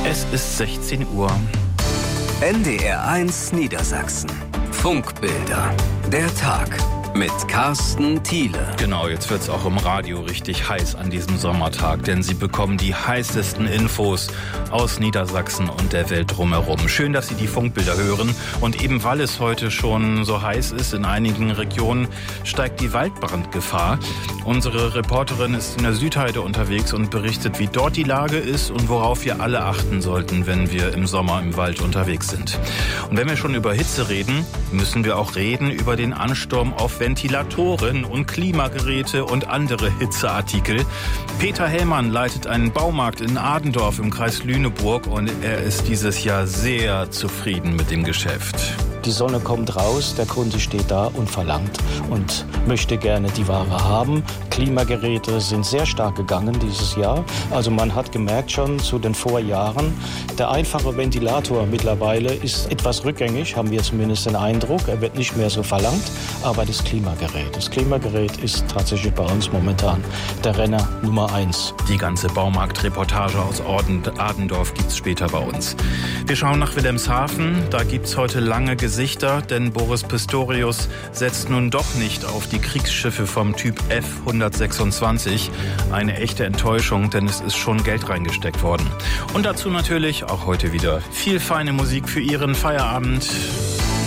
Es ist 16 Uhr. NDR1 Niedersachsen. Funkbilder. Der Tag mit Carsten Thiele. Genau, jetzt wird's auch im Radio richtig heiß an diesem Sommertag, denn Sie bekommen die heißesten Infos aus Niedersachsen und der Welt drumherum. Schön, dass Sie die Funkbilder hören. Und eben weil es heute schon so heiß ist, in einigen Regionen steigt die Waldbrandgefahr. Unsere Reporterin ist in der Südheide unterwegs und berichtet, wie dort die Lage ist und worauf wir alle achten sollten, wenn wir im Sommer im Wald unterwegs sind. Und wenn wir schon über Hitze reden, müssen wir auch reden über den Ansturm auf Ventilatoren und Klimageräte und andere Hitzeartikel. Peter Hellmann leitet einen Baumarkt in Adendorf im Kreis Lüneburg und er ist dieses Jahr sehr zufrieden mit dem Geschäft. Die Sonne kommt raus, der Kunde steht da und verlangt und möchte gerne die Ware haben. Klimageräte sind sehr stark gegangen dieses Jahr. Also man hat gemerkt schon zu den Vorjahren, der einfache Ventilator mittlerweile ist etwas rückgängig, haben wir zumindest den Eindruck. Er wird nicht mehr so verlangt, aber das Klimagerät ist tatsächlich bei uns momentan der Renner Nummer 1. Die ganze Baumarktreportage aus Adendorf gibt's später bei uns. Wir schauen nach Wilhelmshaven, da gibt's heute lange Gesichter, denn Boris Pistorius setzt nun doch nicht auf die Kriegsschiffe vom Typ F-126. Eine echte Enttäuschung, denn es ist schon Geld reingesteckt worden. Und dazu natürlich auch heute wieder viel feine Musik für Ihren Feierabend.